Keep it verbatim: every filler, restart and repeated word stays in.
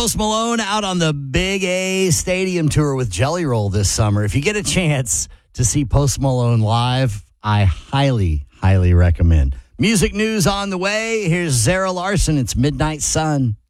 Post Malone out on the Big A Stadium tour with Jelly Roll this summer. If you get a chance to see Post Malone live, I highly, highly recommend. Music news on the way. Here's Zara Larson. It's Midnight Sun.